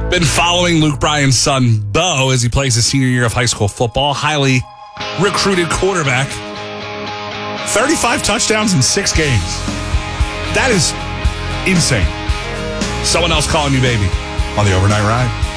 Been following Luke Bryan's son, Bo, as he plays his senior year of high school football. Highly recruited quarterback. 35 touchdowns in 6 games. That is insane. Someone else calling you baby on the Overnight Ride.